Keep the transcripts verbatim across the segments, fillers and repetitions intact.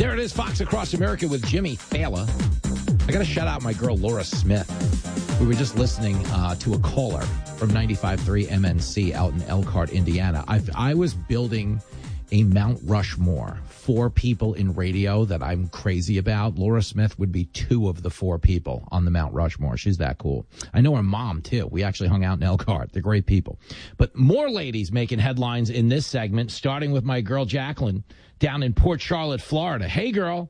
There it is, Fox Across America with Jimmy Fallon. I got to shout out my girl, Laura Smith. We were just listening uh, to a caller from ninety-five point three M N C out in Elkhart, Indiana. I, I was building a Mount Rushmore. Four people in radio that I'm crazy about. Laura Smith would be two of the four people on the Mount Rushmore. She's that cool. I know her mom, too. We actually hung out in Elkhart. They're great people. But more ladies making headlines in this segment, starting with my girl, Jacqueline, down in Port Charlotte, Florida. Hey, girl.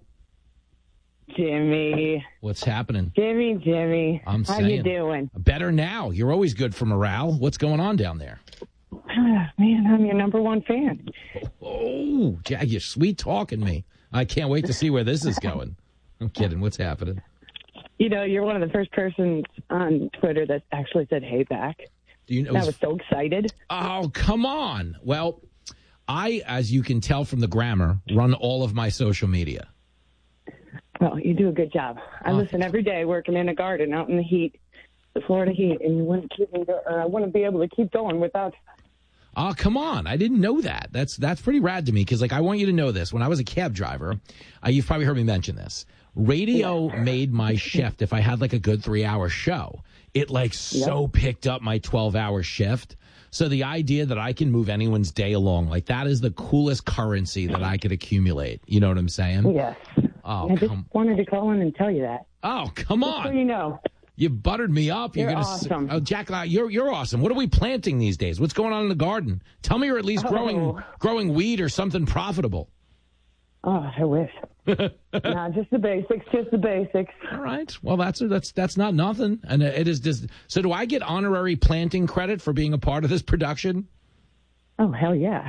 Jimmy. What's happening? Jimmy, Jimmy. I'm How saying. you doing? Better now. You're always good for morale. What's going on down there? Ah, man, I'm your number one fan. Oh, Jack, you're sweet talking me. I can't wait to see where this is going. I'm kidding. What's happening? You know, you're one of the first persons on Twitter that actually said, hey, back. Do you know? I was, was so excited. Oh, come on. Well, I, as you can tell from the grammar, run all of my social media. Well, you do a good job. I oh, listen every day working in a garden out in the heat, the Florida heat, and you wouldn't keep me, or I wouldn't be able to keep going without. Oh, come on. I didn't know that. That's that's pretty rad to me because, like, I want you to know this. When I was a cab driver, uh, you've probably heard me mention this. Radio yeah. made my shift. If I had, like, a good three-hour show, it, like, so yep. picked up my twelve-hour shift. So the idea that I can move anyone's day along, like, that is the coolest currency that I could accumulate. You know what I'm saying? Yes. Oh, I just come... wanted to call in and tell you that. Oh, come on. Just so you know. You buttered me up. You're, you're gonna awesome. Oh, Jack, you're you're awesome. What are we planting these days? What's going on in the garden? Tell me you're at least growing oh. growing weed or something profitable. Oh, I wish. Nah, just the basics, just the basics. All right. Well, that's that's that's not nothing. And it is just. So, do I get honorary planting credit for being a part of this production? Oh, hell yeah.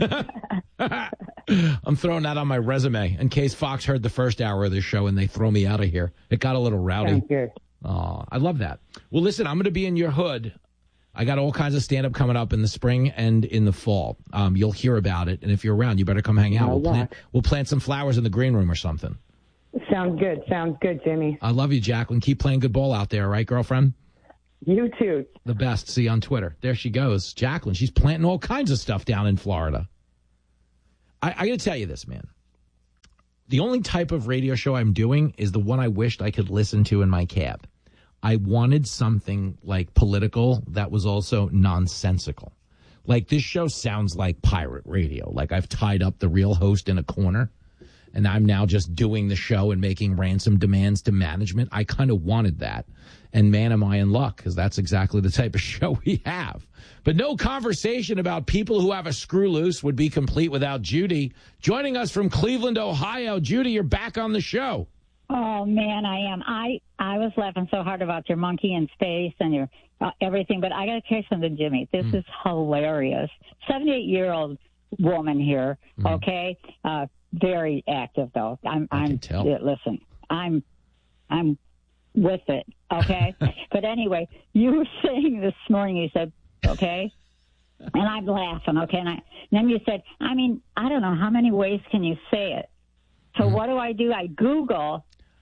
I'm throwing that on my resume in case Fox heard the first hour of this show and they throw me out of here. It got a little rowdy. Sounds good. Oh, I love that. Well, listen, I'm going to be in your hood. I got all kinds of stand-up coming up in the spring and in the fall. Um, you'll hear about it, and if you're around, you better come hang out. We'll plant, we'll plant some flowers in the green room or something. Sounds good. Sounds good, Jimmy. I love you, Jacqueline. Keep playing good ball out there, all right, girlfriend? You too. The best. See you on Twitter. There she goes. Jacqueline, she's planting all kinds of stuff down in Florida. I, I got to tell you this, man. The only type of radio show I'm doing is the one I wished I could listen to in my cab. I wanted something like political that was also nonsensical. Like this show sounds like pirate radio. Like I've tied up the real host in a corner and I'm now just doing the show and making ransom demands to management. I kind of wanted that. And man, am I in luck because that's exactly the type of show we have. But no conversation about people who have a screw loose would be complete without Judy. Joining us from Cleveland, Ohio. Judy, you're back on the show. Oh, man, I am. I, I was laughing so hard about your monkey in space and your uh, everything, but I got to tell you something, Jimmy. This mm. is hilarious. seventy-eight-year-old woman here, mm. okay? Uh, very active, though. I'm, I I'm, can tell. Uh, listen, I'm, I'm with it, okay? But anyway, you were saying this morning, you said, okay? And I'm laughing, okay? And, I, and then you said, I mean, I don't know, how many ways can you say it? So mm. what do I do? I Google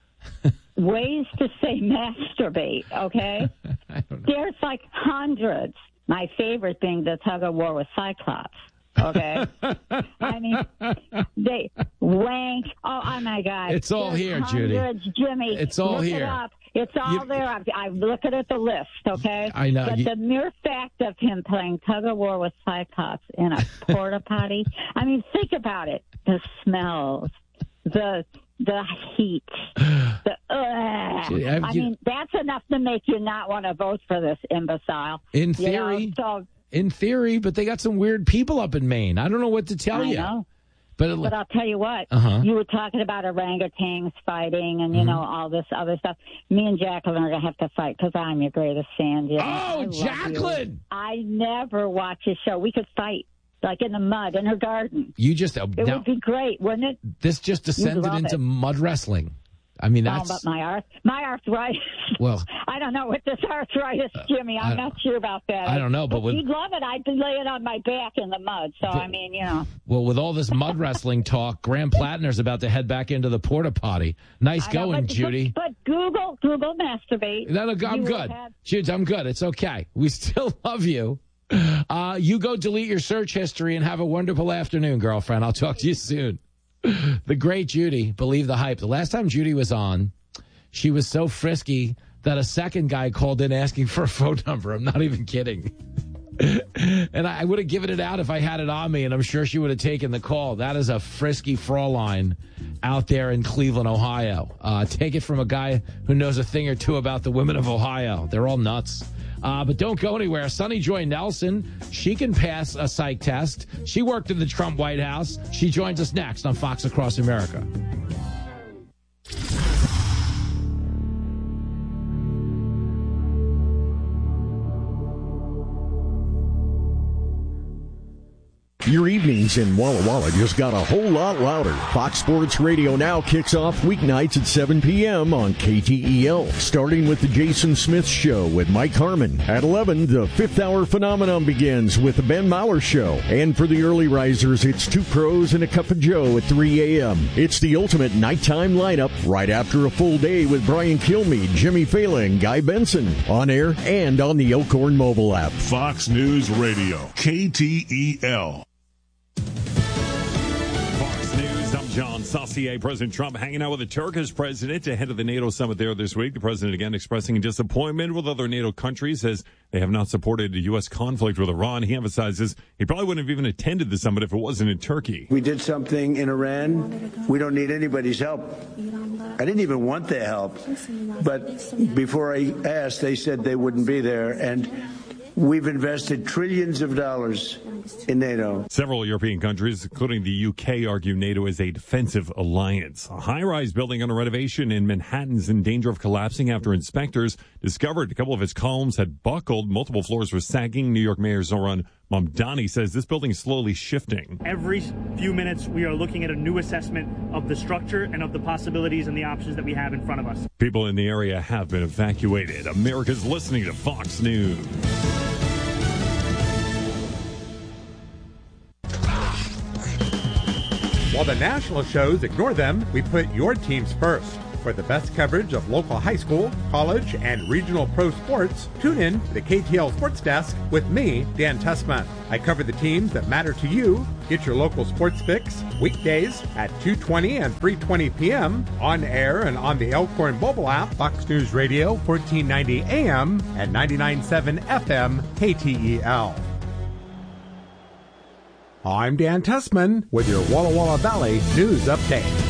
ways to say masturbate, okay? There's like hundreds. My favorite being the tug of war with Cyclops, okay? I mean, they wank. Oh, oh my God. It's all There's here, hundreds, Judy. Jimmy. It's all look here. It up. It's all you, there. I'm, I'm looking at the list, okay? I know. But you, the mere fact of him playing tug of war with Cyclops in a porta potty, I mean, think about it. The smells. The the heat, the uh, I you, mean, that's enough to make you not want to vote for this imbecile. In theory, you know, so, in theory, but they got some weird people up in Maine. I don't know what to tell I you. Know. But, it, but I'll tell you what, uh-huh. you were talking about orangutans fighting and, you mm-hmm. know, all this other stuff. Me and Jacqueline are going to have to fight because I'm your greatest fan. You know? Oh, Jacqueline! You. I never watch a show. We could fight. Like in the mud in her garden. You just uh, it now, would be great, wouldn't it? This just descended into it. mud wrestling. I mean, that's oh, but my arth, my arthritis. Well, I don't know what this arthritis, Jimmy. I'm not sure about that. I don't know, but, but with, you'd love it. I'd lay it on my back in the mud. So but, I mean, you know. Well, with all this mud wrestling talk, Graham Plattner's about to head back into the porta potty. Nice know, going, but, Judy. But, but Google, Google masturbate. No, no, I'm you good, have... Jude. I'm good. It's okay. We still love you. Uh, you go delete your search history and have a wonderful afternoon, girlfriend. I'll talk to you soon. The great Judy, believe the hype. The last time Judy was on, she was so frisky that a second guy called in asking for a phone number. I'm not even kidding. And I would have given it out if I had it on me, and I'm sure she would have taken the call. That is a frisky Fraulein out there in Cleveland, Ohio. Uh, take it from a guy who knows a thing or two about the women of Ohio. They're all nuts. Uh, but don't go anywhere. Sunny Joy Nelson, she can pass a psych test. She worked in the Trump White House. She joins us next on Fox Across America. Your evenings in Walla Walla just got a whole lot louder. Fox Sports Radio now kicks off weeknights at seven p.m. on K T E L, starting with the Jason Smith Show with Mike Harmon. At eleven, the Fifth Hour Phenomenon begins with the Ben Maller Show. And for the early risers, it's Two Pros and a Cup of Joe at three a.m. It's the ultimate nighttime lineup right after a full day with Brian Kilmeade, Jimmy Fallon, and Guy Benson. On air and on the Elkhorn mobile app. Fox News Radio, K T E L. John Saucier. President Trump hanging out with the Turkish president ahead of the NATO summit there this week. The president again expressing disappointment with other NATO countries as they have not supported the U S conflict with Iran. He emphasizes he probably wouldn't have even attended the summit if it wasn't in Turkey. We did something in Iran. We don't need anybody's help. I didn't even want their help. But before I asked, they said they wouldn't be there. And we've invested trillions of dollars in NATO. Several European countries, including the U K, argue NATO is a defensive alliance. A high-rise building under renovation in Manhattan is in danger of collapsing after inspectors discovered a couple of its columns had buckled. Multiple floors were sagging. New York Mayor Zoran Mamdani says this building is slowly shifting. Every few minutes, we are looking at a new assessment of the structure and of the possibilities and the options that we have in front of us. People in the area have been evacuated. America's listening to Fox News. While the national shows ignore them, we put your teams first. For the best coverage of local high school, college, and regional pro sports, tune in to the K T L Sports Desk with me, Dan Tessman. I cover the teams that matter to you. Get your local sports fix weekdays at two twenty and three twenty p.m. on air and on the Elkhorn mobile app, Fox News Radio, fourteen ninety A M and ninety-nine point seven F M K T E L. I'm Dan Tessman with your Walla Walla Valley News Update.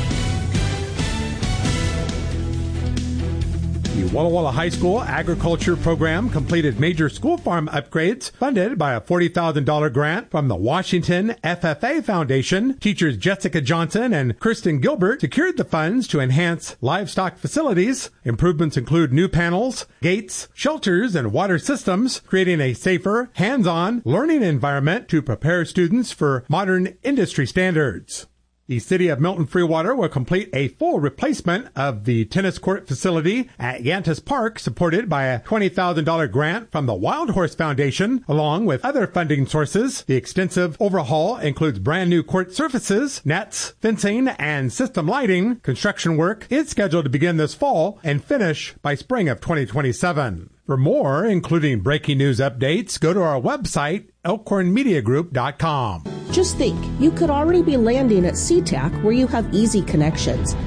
The Walla Walla High School Agriculture Program completed major school farm upgrades funded by a forty thousand dollars grant from the Washington F F A Foundation. Teachers Jessica Johnson and Kristen Gilbert secured the funds to enhance livestock facilities. Improvements include new panels, gates, shelters, and water systems, creating a safer, hands-on learning environment to prepare students for modern industry standards. The city of Milton Freewater will complete a full replacement of the tennis court facility at Yantis Park, supported by a twenty thousand dollars grant from the Wild Horse Foundation, along with other funding sources. The extensive overhaul includes brand new court surfaces, nets, fencing, and system lighting. Construction work is scheduled to begin this fall and finish by spring of twenty twenty-seven. For more, including breaking news updates, go to our website, elkhorn media group dot com. Just think, you could already be landing at SeaTac where you have easy connections.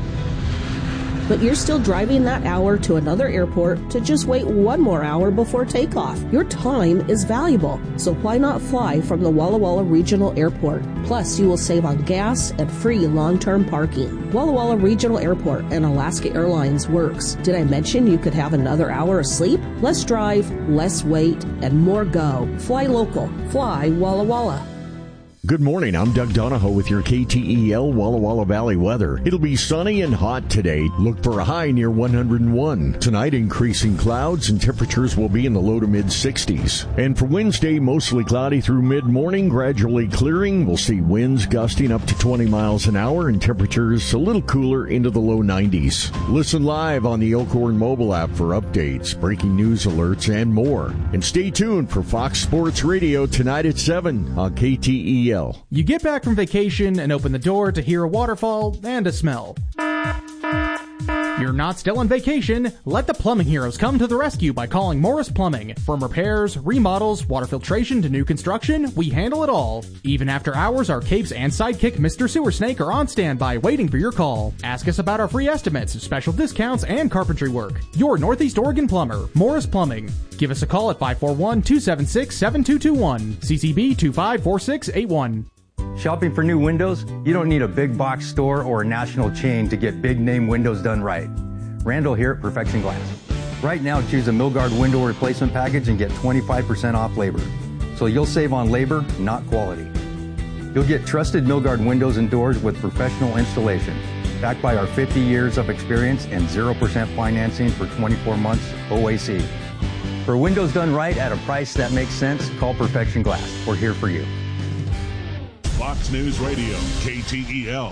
But you're still driving that hour to another airport to just wait one more hour before takeoff. Your time is valuable, so why not fly from the Walla Walla Regional Airport? Plus, you will save on gas and free long-term parking. Walla Walla Regional Airport and Alaska Airlines works. Did I mention you could have another hour of sleep? Less drive, less wait, and more go. Fly local. Fly Walla Walla. Good morning. I'm Doug Donahoe with your K T E L Walla Walla Valley weather. It'll be sunny and hot today. Look for a high near one hundred one. Tonight, increasing clouds and temperatures will be in the low to mid sixties. And for Wednesday, mostly cloudy through mid-morning, gradually clearing. We'll see winds gusting up to twenty miles an hour and temperatures a little cooler into the low nineties. Listen live on the Elkhorn mobile app for updates, breaking news alerts, and more. And stay tuned for Fox Sports Radio tonight at seven on K T E L. You get back from vacation and open the door to hear a waterfall and a smell. You're not still on vacation. Let the plumbing heroes come to the rescue by calling Morris Plumbing. From repairs, remodels, water filtration to new construction, we handle it all. Even after hours, our capes and sidekick Mister Sewer Snake are on standby waiting for your call. Ask us about our free estimates, special discounts, and carpentry work. Your Northeast Oregon plumber, Morris Plumbing. Give us a call at five four one, two seven six, seven two two one. C C B two five four six eight one. Shopping for new windows? You don't need a big box store or a national chain to get big name windows done right. Randall here at Perfection Glass. Right now, choose a Milgard window replacement package and get twenty-five percent off labor. So you'll save on labor, not quality. You'll get trusted Milgard windows and doors with professional installation, backed by our fifty years of experience and zero percent financing for twenty-four months O A C. For windows done right at a price that makes sense, call Perfection Glass. We're here for you. Fox News Radio, K T E L.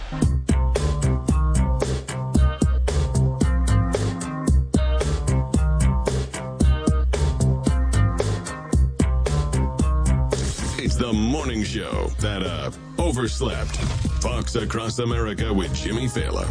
It's the morning show that uh overslept. Fox Across America with Jimmy Fallon.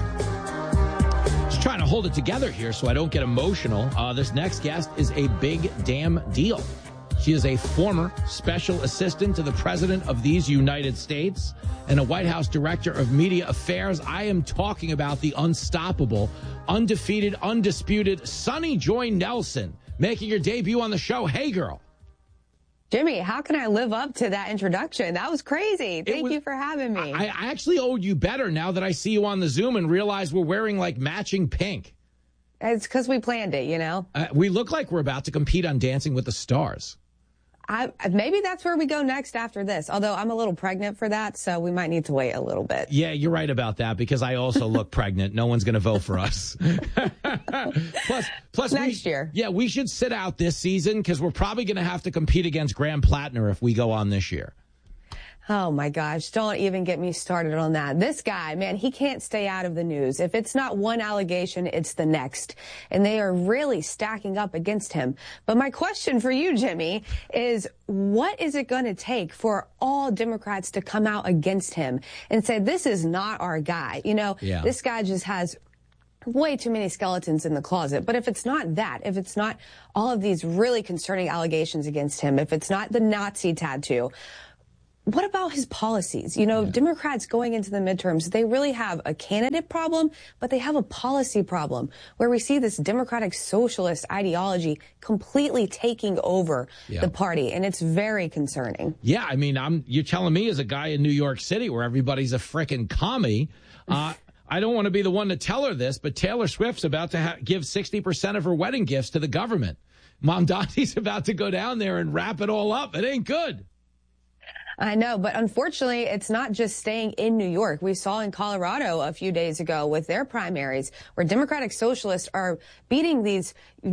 Just trying to hold it together here so I don't get emotional. Uh, this next guest is a big damn deal. She is a former special assistant to the president of these United States and a White House director of media affairs. I am talking about the unstoppable, undefeated, undisputed Sunny Joy Nelson, making her debut on the show. Hey, girl. Jimmy, how can I live up to that introduction? That was crazy. Thank was, you for having me. I, I actually owed you better now that I see you on the Zoom and realize we're wearing like matching pink. It's because we planned it, you know? Uh, we look like we're about to compete on Dancing with the Stars. I, maybe that's where we go next after this, although I'm a little pregnant for that, so we might need to wait a little bit. Yeah, you're right about that, because I also look pregnant. No one's going to vote for us. plus, plus next we, year. Yeah, we should sit out this season, because we're probably going to have to compete against Graham Plattner if we go on this year. Oh, my gosh. Don't even get me started on that. This guy, man, he can't stay out of the news. If it's not one allegation, it's the next. And they are really stacking up against him. But my question for you, Jimmy, is what is it going to take for all Democrats to come out against him and say, this is not our guy? You know, yeah. This guy just has way too many skeletons in the closet. But if it's not that, if it's not all of these really concerning allegations against him, if it's not the Nazi tattoo, what about his policies? You know, yeah. Democrats going into the midterms, they really have a candidate problem, but they have a policy problem where we see this democratic socialist ideology completely taking over yeah. the party. And it's very concerning. Yeah, I mean, I'm you're telling me as a guy in New York City where everybody's a frickin' commie, uh, I don't want to be the one to tell her this, but Taylor Swift's about to ha- give sixty percent of her wedding gifts to the government. Mamdani's about to go down there and wrap it all up. It ain't good. I know, but unfortunately, it's not just staying in New York. We saw in Colorado a few days ago with their primaries where Democratic Socialists are beating these,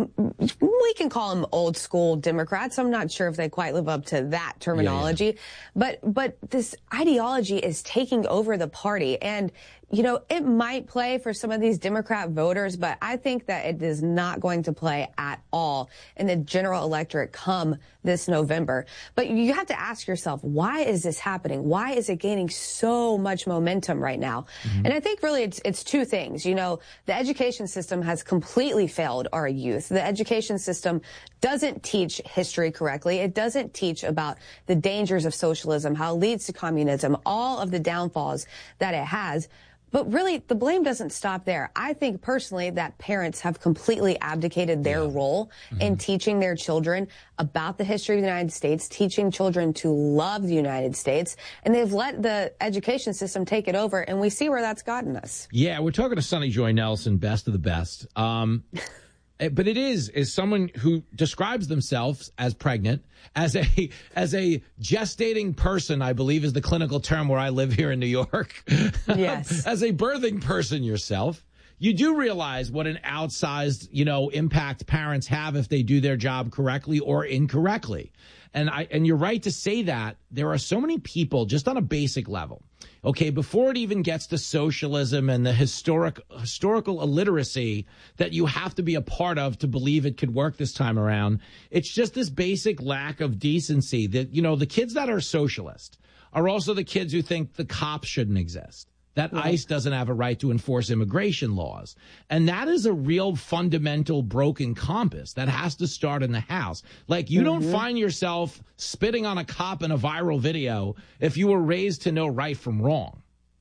we can call them old school Democrats. I'm not sure if they quite live up to that terminology, yeah, yeah. but but this ideology is taking over the party. And you know, it might play for some of these Democrat voters, but I think that it is not going to play at all in the general electorate come this November. But you have to ask yourself, why is this happening? Why is it gaining so much momentum right now? Mm-hmm. And I think really it's, it's two things. You know, the education system has completely failed our youth. The education system doesn't teach history correctly. It doesn't teach about the dangers of socialism, how it leads to communism, all of the downfalls that it has. But really, the blame doesn't stop there. I think personally that parents have completely abdicated their yeah. role mm-hmm. in teaching their children about the history of the United States, teaching children to love the United States, and they've let the education system take it over, and we see where that's gotten us. Yeah, we're talking to Sunny Joy Nelson, best of the best. Um, but it is, is someone who describes themselves as pregnant, as a as a gestating person, I believe is the clinical term where I live here in New York. Yes. As a birthing person yourself, you do realize what an outsized, you know, impact parents have if they do their job correctly or incorrectly. And I and you're right to say that there are so many people just on a basic level. Okay, before it even gets to socialism and the historic historical illiteracy that you have to be a part of to believe it could work this time around, it's just this basic lack of decency that, you know, the kids that are socialist are also the kids who think the cops shouldn't exist. that yeah. ICE doesn't have a right to enforce immigration laws. And that is a real fundamental broken compass that has to start in the house. Like, you mm-hmm. don't find yourself spitting on a cop in a viral video if you were raised to know right from wrong.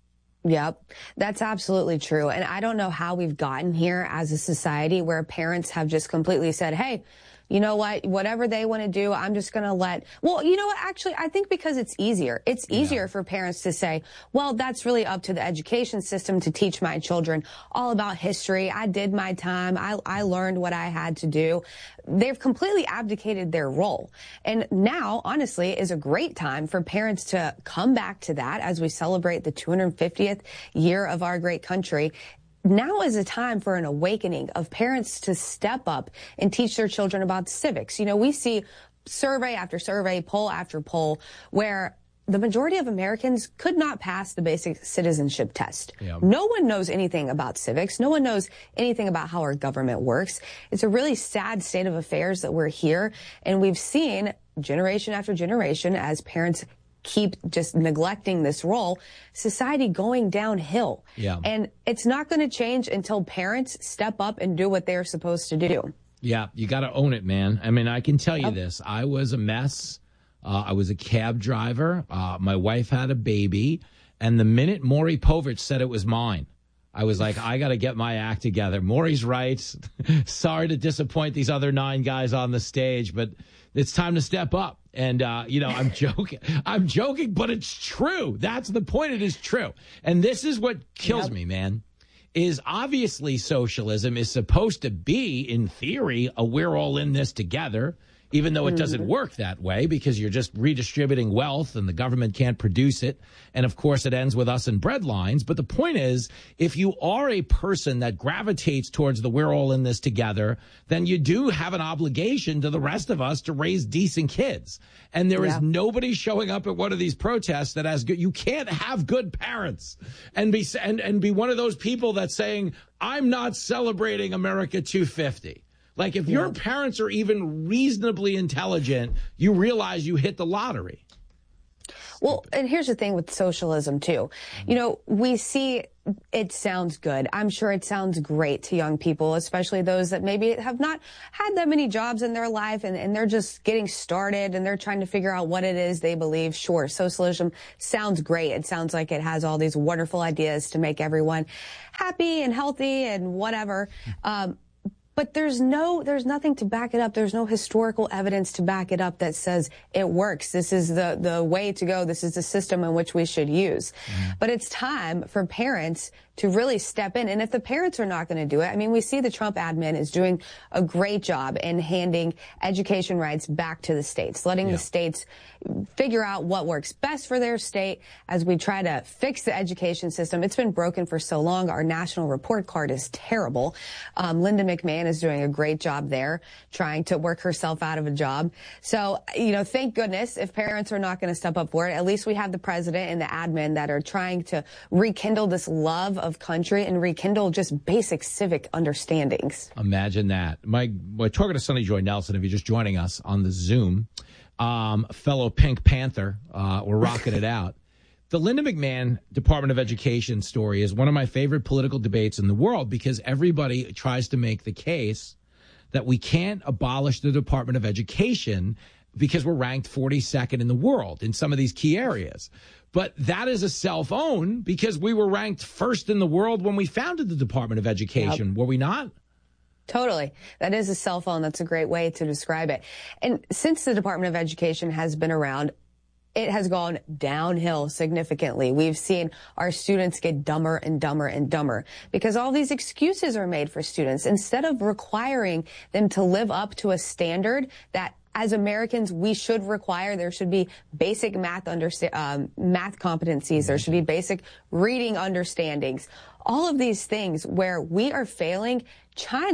Yep, that's absolutely true. And I don't know how we've gotten here as a society where parents have just completely said, hey, you know what, whatever they want to do, I'm just going to let, well, you know what, actually, I think because it's easier. It's easier yeah. for parents to say, well, that's really up to the education system to teach my children all about history. I did my time. I, I learned what I had to do. They've completely abdicated their role. And now, honestly, is a great time for parents to come back to that as we celebrate the two hundred fiftieth year of our great country. Now is a time for an awakening of parents to step up and teach their children about civics. You know, we see survey after survey, poll after poll, where the majority of Americans could not pass the basic citizenship test. Yeah. No one knows anything about civics. No one knows anything about how our government works. It's a really sad state of affairs that we're here. And we've seen generation after generation as parents keep just neglecting this role, society going downhill. Yeah. And it's not going to change until parents step up and do what they're supposed to do. Yeah, you got to own it, man. I mean, I can tell you this. I was a mess. Uh, I was a cab driver. Uh, my wife had a baby. And the minute Maury Povich said it was mine, I was like, I got to get my act together. Maury's right. Sorry to disappoint these other nine guys on the stage, but it's time to step up. And, uh, you know, I'm joking. I'm joking, but it's true. That's the point. It is true. And this is what kills yep. me, man, is obviously socialism is supposed to be, in theory, a we're all in this together, even though it doesn't work that way because you're just redistributing wealth and the government can't produce it. And, of course, it ends with us in bread lines. But the point is, if you are a person that gravitates towards the we're all in this together, then you do have an obligation to the rest of us to raise decent kids. And there yeah. is nobody showing up at one of these protests that has good. You can't have good parents and be and, and be one of those people that's saying, I'm not celebrating America two fifty. Like, if your yeah. parents are even reasonably intelligent, you realize you hit the lottery. Well, and here's the thing with socialism, too. You know, we see it sounds good. I'm sure it sounds great to young people, especially those that maybe have not had that many jobs in their life and, and they're just getting started and they're trying to figure out what it is they believe. Sure, socialism sounds great. It sounds like it has all these wonderful ideas to make everyone happy and healthy and whatever. Um, But there's no, there's nothing to back it up. There's no historical evidence to back it up that says it works. This is the, the way to go. This is the system in which we should use. Mm. But it's time for parents to really step in. And if the parents are not going to do it, I mean, we see the Trump admin is doing a great job in handing education rights back to the states, letting yeah. the states figure out what works best for their state as we try to fix the education system. It's been broken for so long. Our national report card is terrible. Um, Linda McMahon is doing a great job there, trying to work herself out of a job. So, you know, thank goodness if parents are not going to step up for it, at least we have the president and the admin that are trying to rekindle this love of country and rekindle just basic civic understandings. Imagine that. My, we're talking to Sonny Joy Nelson, if you're just joining us on the Zoom, um, fellow Pink Panther, uh, we're rocking it out. The Linda McMahon Department of Education story is one of my favorite political debates in the world because everybody tries to make the case that we can't abolish the Department of Education because we're ranked forty-second in the world in some of these key areas. But that is a self-own because we were ranked first in the world when we founded the Department of Education, yep. were we not? Totally. That is a cell phone. That's a great way to describe it. And since the Department of Education has been around, it has gone downhill significantly. We've seen our students get dumber and dumber and dumber because all these excuses are made for students. Instead of requiring them to live up to a standard that as Americans, we should require, there should be basic math under, um, math competencies. There should be basic reading understandings. All of these things where we are failing. China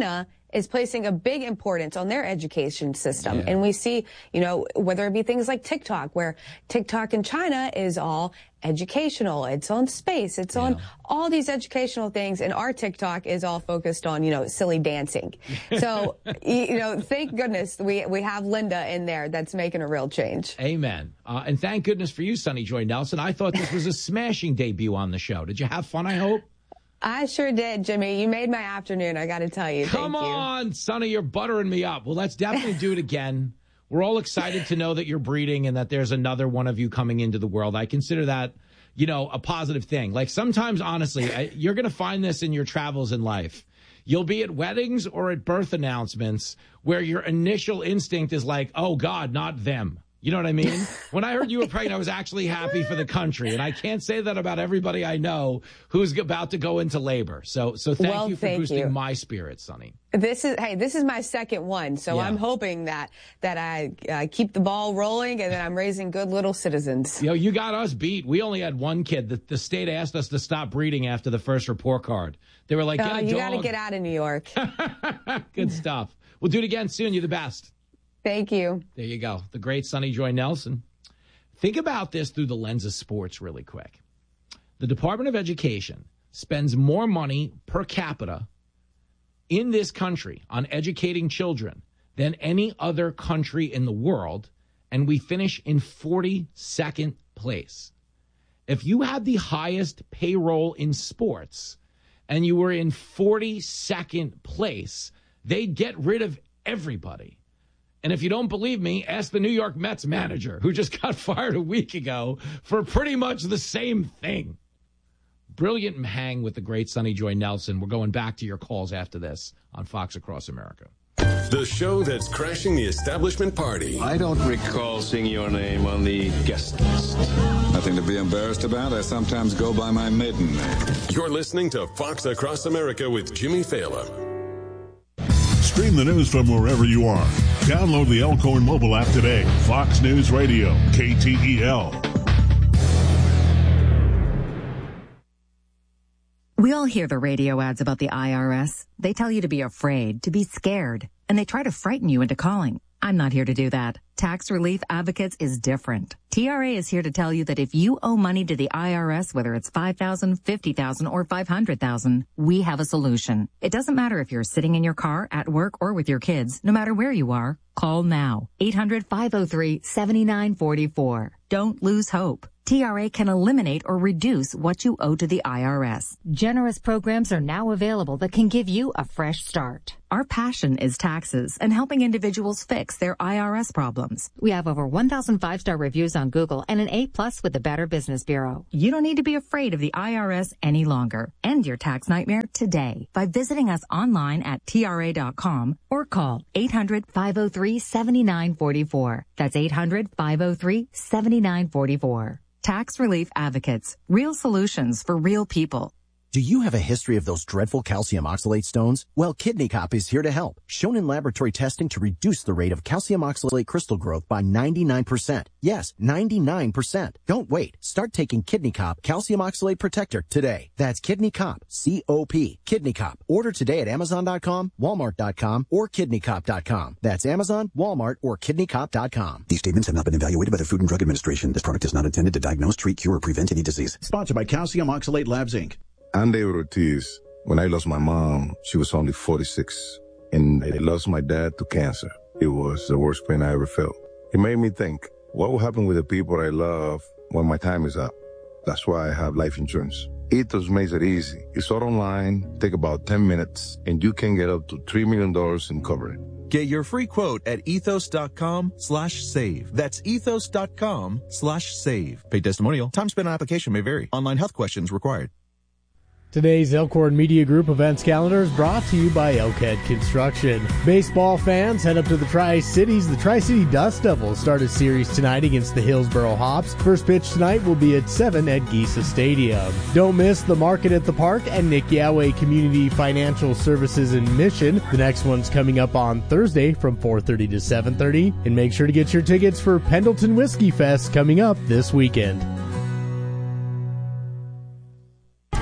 is placing a big importance on their education system. Yeah. And we see, you know, whether it be things like TikTok, where TikTok in China is all educational, it's on space, it's yeah. on all these educational things, and our TikTok is all focused on, you know, silly dancing. So, you know, thank goodness we we have Linda in there that's making a real change. Amen. Uh, and thank goodness for you, Sonny Joy Nelson. I thought this was a smashing debut on the show. Did you have fun, I hope? I sure did, Jimmy. You made my afternoon, I got to tell you. Come Thank on, you. Sonny, you're buttering me up. Well, let's definitely do it again. We're all excited to know that you're breeding and that there's another one of you coming into the world. I consider that, you know, a positive thing. Like sometimes, honestly, I, you're going to find this in your travels in life. You'll be at weddings or at birth announcements where your initial instinct is like, oh, God, not them. You know what I mean? When I heard you were pregnant, I was actually happy for the country. And I can't say that about everybody I know who's about to go into labor. So so thank well, you for thank boosting you. my spirits, Sonny. This is, hey, this is my second one. So Yeah. I'm hoping that, that I uh, keep the ball rolling and that I'm raising good little citizens. You know, you got us beat. We only had one kid. The, the state asked us to stop breeding after the first report card. They were like, get Uh, a you dog. got to get out of New York. Good stuff. We'll do it again soon. You're the best. Thank you. There you go. The great Sonny Joy Nelson. Think about this through the lens of sports really quick. The Department of Education spends more money per capita in this country on educating children than any other country in the world, and we finish in forty-second place. If you had the highest payroll in sports and you were in forty-second place, they'd get rid of everybody. And if you don't believe me, ask the New York Mets manager, who just got fired a week ago for pretty much the same thing. Brilliant hang with the great Sonny Joy Nelson. We're going back to your calls after this on Fox Across America. The show that's crashing the establishment party. I don't recall seeing your name on the guest list. Nothing to be embarrassed about. I sometimes go by my maiden name. You're listening to Fox Across America with Jimmy Fallon. Stream the news from wherever you are. Download the Elkhorn mobile app today. Fox News Radio, K T E L. We all hear the radio ads about the I R S. They tell you to be afraid, to be scared, and they try to frighten you into calling. I'm not here to do that. Tax Relief Advocates is different. T R A is here to tell you that if you owe money to the I R S, whether it's five thousand dollars, fifty thousand dollars, or five hundred thousand dollars, we have a solution. It doesn't matter if you're sitting in your car, at work, or with your kids. No matter where you are, call now. eight hundred, five oh three, seven nine four four. Don't lose hope. T R A can eliminate or reduce what you owe to the I R S. Generous programs are now available that can give you a fresh start. Our passion is taxes and helping individuals fix their I R S problems. We have over one thousand five-star reviews on Google and an A plus with the Better Business Bureau. You don't need to be afraid of the I R S any longer. End your tax nightmare today by visiting us online at T R A dot com or call eight hundred, five oh three, seven nine four four. That's eight hundred, five oh three, seven nine four four. Tax Relief Advocates. Real solutions for real people. Do you have a history of those dreadful calcium oxalate stones? Well, Kidney Cop is here to help. Shown in laboratory testing to reduce the rate of calcium oxalate crystal growth by ninety-nine percent. Yes, ninety-nine percent. Don't wait. Start taking Kidney Cop Calcium Oxalate Protector today. That's Kidney Cop, C O P. Kidney Cop. Order today at Amazon dot com, Walmart dot com, or Kidney Cop dot com. That's Amazon, Walmart, or Kidney Cop dot com. These statements have not been evaluated by the Food and Drug Administration. This product is not intended to diagnose, treat, cure, or prevent any disease. Sponsored by Calcium Oxalate Labs, Incorporated. Andy Ortiz. When I lost my mom, she was only forty-six, and I lost my dad to cancer. It was the worst pain I ever felt. It made me think, what will happen with the people I love when my time is up? That's why I have life insurance. Ethos makes it easy. It's all online, take about ten minutes, and you can get up to three million dollars in coverage. Get your free quote at ethos.com slash save. That's ethos.com slash save. Paid testimonial. Time spent on application may vary. Online health questions required. Today's Elkhorn Media Group events calendar is brought to you by Elkhead Construction. Baseball fans, head up to the Tri-Cities. The Tri-City Dust Devils start a series tonight against the Hillsboro Hops. First pitch tonight will be at seven at Giesa Stadium. Don't miss the Market at the Park and Nick Yahweh Community Financial Services in Mission. The next one's coming up on Thursday from four thirty to seven thirty. And make sure to get your tickets for Pendleton Whiskey Fest coming up this weekend.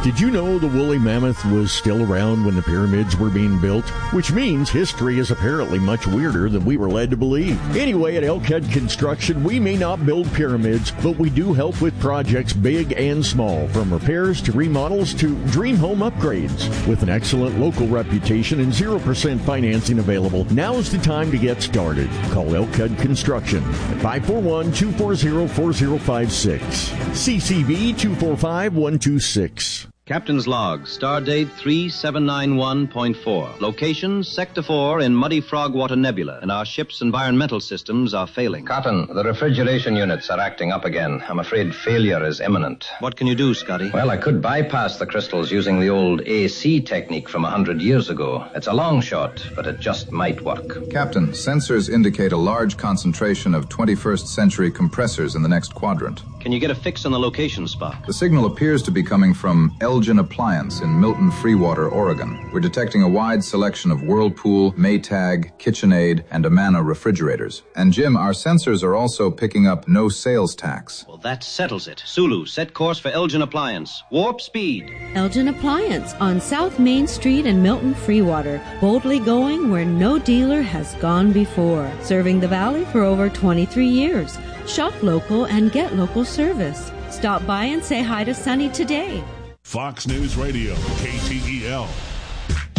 Did you know the woolly mammoth was still around when the pyramids were being built? Which means history is apparently much weirder than we were led to believe. Anyway, at Elkhead Construction, we may not build pyramids, but we do help with projects big and small, from repairs to remodels to dream home upgrades. With an excellent local reputation and zero percent financing available, now's the time to get started. Call Elkhead Construction at five four one, two four zero, four zero five six. C C B two four five, one two six. Captain's log, star date three seven nine one point four. Location, Sector four in Muddy Frogwater Nebula, and our ship's environmental systems are failing. Cotton, the refrigeration units are acting up again. I'm afraid failure is imminent. What can you do, Scotty? Well, I could bypass the crystals using the old A C technique from a hundred years ago. It's a long shot, but it just might work. Captain, sensors indicate a large concentration of twenty-first century compressors in the next quadrant. Can you get a fix on the location spot? The signal appears to be coming from Elgin Appliance in Milton Freewater, Oregon. We're detecting a wide selection of Whirlpool, Maytag, KitchenAid, and Amana refrigerators. And Jim, our sensors are also picking up no sales tax. Well, that settles it. Sulu, set course for Elgin Appliance. Warp speed. Elgin Appliance on South Main Street in Milton Freewater. Boldly going where no dealer has gone before. Serving the Valley for over twenty-tee years. Shop local and get local service. Stop by and say hi to Sonny today. Fox News Radio, K T E L.